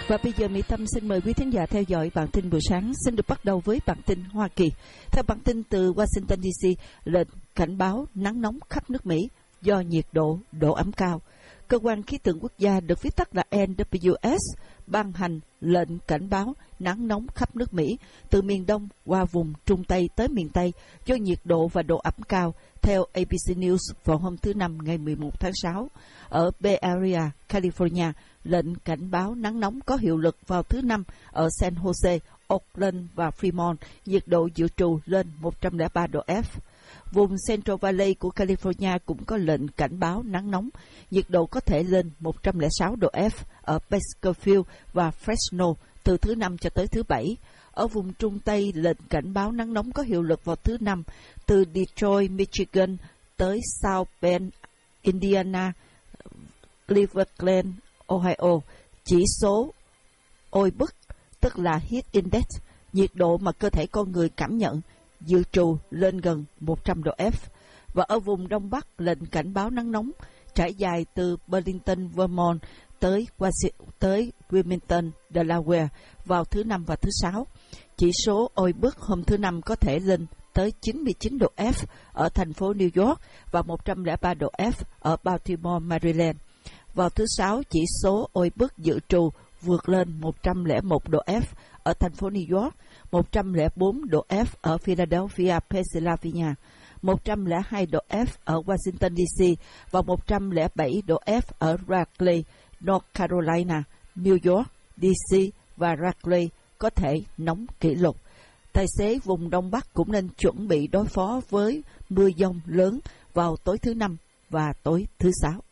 Và bây giờ Mỹ Tâm xin mời quý thính giả theo dõi bản tin buổi sáng. Xin được bắt đầu với bản tin Hoa Kỳ. Theo bản tin từ Washington DC, lệnh cảnh báo nắng nóng khắp nước Mỹ do nhiệt độ ẩm cao. Cơ quan khí tượng quốc gia được viết tắt là NWS ban hành lệnh cảnh báo nắng nóng khắp nước Mỹ từ miền Đông qua vùng Trung Tây tới miền Tây do nhiệt độ và độ ẩm cao. Theo ABC News vào hôm thứ Năm ngày 11 tháng 6, ở Bay Area, California, lệnh cảnh báo nắng nóng có hiệu lực vào thứ Năm ở San Jose, Oakland và Fremont, nhiệt độ dự trù lên 103 độ F. Vùng Central Valley của California cũng có lệnh cảnh báo nắng nóng, nhiệt độ có thể lên 106 độ F ở Bakersfield và Fresno từ thứ Năm cho tới thứ Bảy. Ở vùng Trung Tây, lệnh cảnh báo nắng nóng có hiệu lực vào thứ Năm từ Detroit, Michigan tới South Bend, Indiana, Cleveland, Ohio. Chỉ số oi bức, tức là Heat Index, nhiệt độ mà cơ thể con người cảm nhận, dự trù lên gần 100 độ F. Và ở vùng Đông Bắc, lệnh cảnh báo nắng nóng trải dài từ Burlington, Vermont tới Wilmington, Delaware vào thứ Năm và thứ Sáu. Chỉ số oi bức hôm thứ Năm có thể lên tới 99 độ F ở thành phố New York và 103 độ F ở Baltimore, Maryland. Vào thứ Sáu, chỉ số oi bức dự trù vượt lên 101 độ F ở thành phố New York, 104 độ F ở Philadelphia, Pennsylvania, 102 độ F ở Washington DC và 107 độ F ở Raleigh, North Carolina. New York, DC và Raleigh có thể nóng kỷ lục. Tài xế vùng Đông Bắc cũng nên chuẩn bị đối phó với mưa dông lớn vào tối thứ Năm và tối thứ Sáu.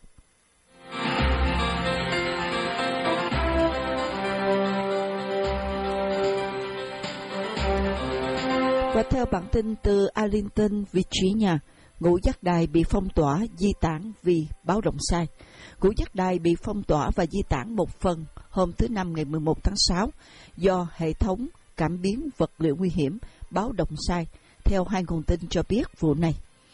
Và theo bản tin từ Arlington, Virginia, ngũ giác đài bị phong tỏa di tản vì báo động sai. Ngũ giác đài bị phong tỏa và di tản một phần hôm thứ Năm ngày 11 tháng 6 do hệ thống cảm biến vật liệu nguy hiểm báo động sai, theo hai nguồn tin cho biết vụ này.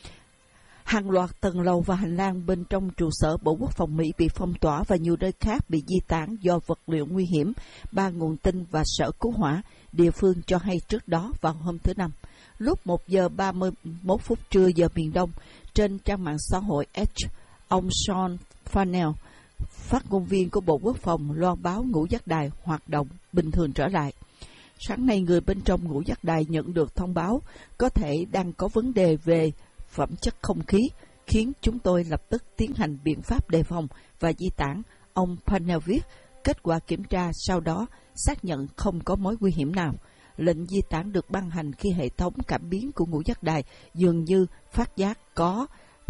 Hàng loạt tầng lầu và hành lang bên trong trụ sở Bộ Quốc phòng Mỹ bị phong tỏa và nhiều nơi khác bị di tản do vật liệu nguy hiểm, ba nguồn tin và sở cứu hỏa địa phương cho hay trước đó vào hôm thứ Năm. Lúc 1 giờ 31 phút trưa giờ miền Đông, trên trang mạng xã hội X, ông Sean Farnell, phát ngôn viên của Bộ Quốc phòng, loan báo ngũ giác đài hoạt động bình thường trở lại. Sáng nay, người bên trong ngũ giác đài nhận được thông báo có thể đang có vấn đề về phẩm chất không khí, khiến chúng tôi lập tức tiến hành biện pháp đề phòng và di tản, ông Farnell viết. Kết quả kiểm tra sau đó xác nhận không có mối nguy hiểm nào. Lệnh di tản được ban hành khi hệ thống cảm biến của ngũ giác đài dường như phát giác có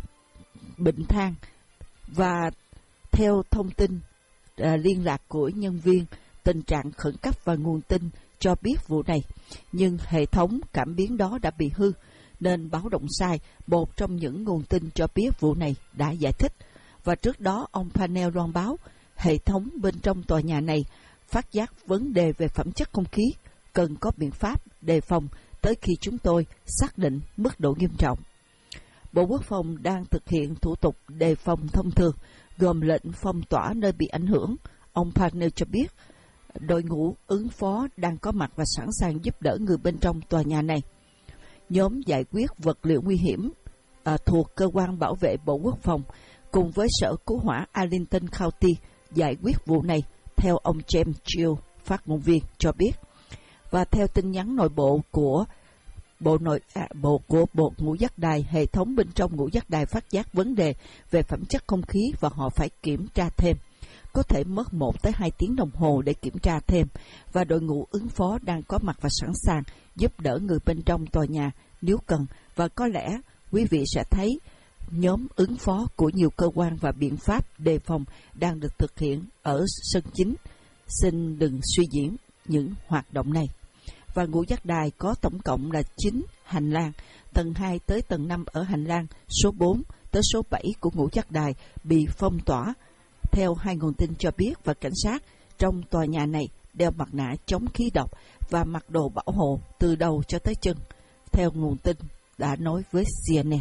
bệnh than. Và theo thông tin liên lạc của nhân viên, tình trạng khẩn cấp và nguồn tin cho biết vụ này, nhưng hệ thống cảm biến đó đã bị hư, nên báo động sai, một trong những nguồn tin cho biết vụ này đã giải thích. Và trước đó, ông Farnell loan báo hệ thống bên trong tòa nhà này phát giác vấn đề về phẩm chất không khí, cần có biện pháp đề phòng tới khi chúng tôi xác định mức độ nghiêm trọng. Bộ Quốc phòng đang thực hiện thủ tục đề phòng thông thường, gồm lệnh phong tỏa nơi bị ảnh hưởng. Ông Farnell cho biết đội ngũ ứng phó đang có mặt và sẵn sàng giúp đỡ người bên trong tòa nhà này. Nhóm giải quyết vật liệu nguy hiểm thuộc Cơ quan Bảo vệ Bộ Quốc phòng cùng với Sở Cứu hỏa Arlington County giải quyết vụ này, theo ông James Chill, phát ngôn viên, cho biết. Và theo tin nhắn nội bộ của Bộ ngũ giác đài, hệ thống bên trong ngũ giác đài phát giác vấn đề về phẩm chất không khí và họ phải kiểm tra thêm. Có thể mất 1 tới 2 tiếng đồng hồ để kiểm tra thêm, và đội ngũ ứng phó đang có mặt và sẵn sàng giúp đỡ người bên trong tòa nhà nếu cần. Và có lẽ quý vị sẽ thấy nhóm ứng phó của nhiều cơ quan và biện pháp đề phòng đang được thực hiện ở sân chính. Xin đừng suy diễn những hoạt động này. Và ngũ giác đài có tổng cộng là 9 hành lang, tầng 2 tới tầng 5 ở hành lang số 4 tới số 7 của ngũ giác đài bị phong tỏa, theo hai nguồn tin cho biết, và cảnh sát trong tòa nhà này đeo mặt nạ chống khí độc và mặc đồ bảo hộ từ đầu cho tới chân, theo nguồn tin đã nói với CNN.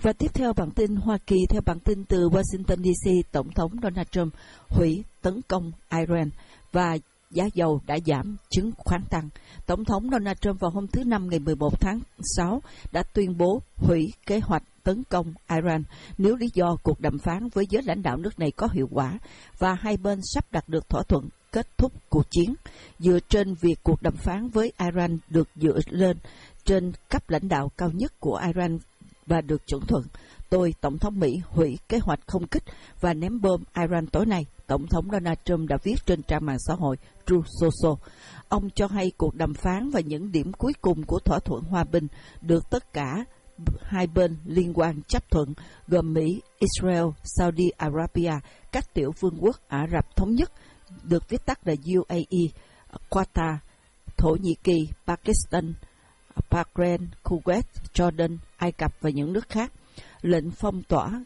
Và tiếp theo bản tin Hoa Kỳ, theo bản tin từ Washington DC, Tổng thống Donald Trump hủy tấn công Iran và giá dầu đã giảm, chứng khoán tăng. Tổng thống Donald Trump vào hôm thứ Năm ngày 11 tháng 6 đã tuyên bố hủy kế hoạch tấn công Iran nếu lý do cuộc đàm phán với giới lãnh đạo nước này có hiệu quả và hai bên sắp đạt được thỏa thuận kết thúc cuộc chiến. Dựa trên việc cuộc đàm phán với Iran được dựa lên trên cấp lãnh đạo cao nhất của Iran và được chuẩn thuận, tôi, Tổng thống Mỹ, hủy kế hoạch không kích và ném bom Iran tối nay, Tổng thống Donald Trump đã viết trên trang mạng xã hội Truth Social. Ông cho hay cuộc đàm phán và những điểm cuối cùng của thỏa thuận hòa bình được tất cả hai bên liên quan chấp thuận, gồm Mỹ, Israel, Saudi Arabia, các tiểu vương quốc Ả Rập Thống Nhất, được viết tắt là UAE, Qatar, Thổ Nhĩ Kỳ, Pakistan, Bahrain, Kuwait, Jordan, Ai Cập và những nước khác. Lệnh phong tỏa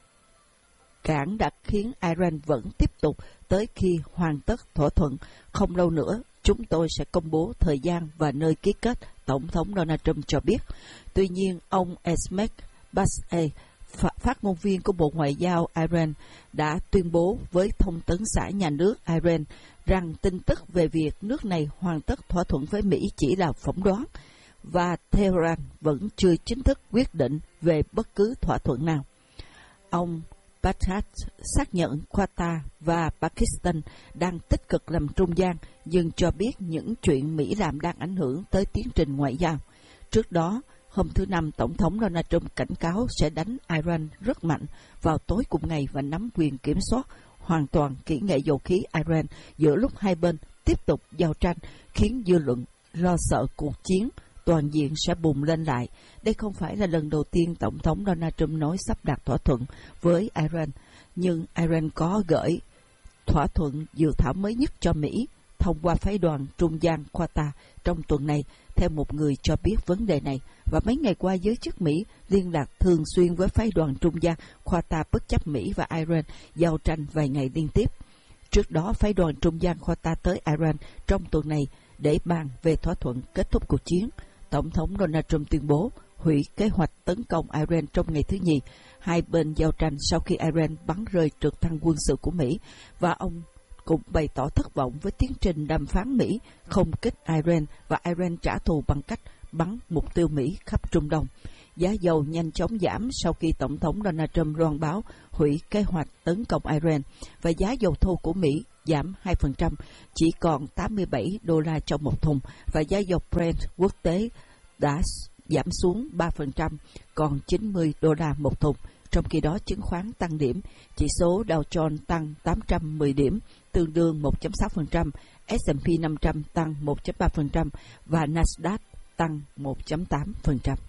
cảng đã khiến Iran vẫn tiếp tục tới khi hoàn tất thỏa thuận. Không lâu nữa, chúng tôi sẽ công bố thời gian và nơi ký kết, Tổng thống Donald Trump cho biết. Tuy nhiên, ông Esmail Bassei, phát ngôn viên của Bộ Ngoại giao Iran, đã tuyên bố với thông tấn xã nhà nước Iran rằng tin tức về việc nước này hoàn tất thỏa thuận với Mỹ chỉ là phỏng đoán, và Tehran vẫn chưa chính thức quyết định về bất cứ thỏa thuận nào. Ông Bassat xác nhận Qatar và Pakistan đang tích cực làm trung gian, nhưng cho biết những chuyện Mỹ làm đang ảnh hưởng tới tiến trình ngoại giao. Trước đó, hôm thứ Năm, Tổng thống Donald Trump cảnh cáo sẽ đánh Iran rất mạnh vào tối cùng ngày và nắm quyền kiểm soát hoàn toàn kỹ nghệ dầu khí Iran giữa lúc hai bên tiếp tục giao tranh, khiến dư luận lo sợ cuộc chiến toàn diện sẽ bùng lên lại. Đây không phải là lần đầu tiên Tổng thống Donald Trump nói sắp đạt thỏa thuận với Iran, nhưng Iran có gửi thỏa thuận dự thảo mới nhất cho Mỹ thông qua phái đoàn trung gian Qatar trong tuần này, theo một người cho biết vấn đề này. Và mấy ngày qua, giới chức Mỹ liên lạc thường xuyên với phái đoàn trung gian Qatar bất chấp Mỹ và Iran giao tranh vài ngày liên tiếp. Trước đó, phái đoàn trung gian Qatar tới Iran trong tuần này để bàn về thỏa thuận kết thúc cuộc chiến. Tổng thống Donald Trump tuyên bố hủy kế hoạch tấn công Iran trong ngày thứ Nhì. Hai bên giao tranh sau khi Iran bắn rơi trực thăng quân sự của Mỹ, và ông cũng bày tỏ thất vọng với tiến trình đàm phán Mỹ không kích Iran và Iran trả thù bằng cách bắn mục tiêu Mỹ khắp Trung Đông. Giá dầu nhanh chóng giảm sau khi Tổng thống Donald Trump loan báo hủy kế hoạch tấn công Iran, và giá dầu thô của Mỹ giảm 2%, chỉ còn $87 trong một thùng, và giá dầu Brent quốc tế đã giảm xuống 3%, còn $90 một thùng. Trong khi đó, chứng khoán tăng điểm, chỉ số Dow Jones tăng 810 điểm, tương đương 1.6%, S&P 500 tăng 1.3% và Nasdaq tăng 1.8%.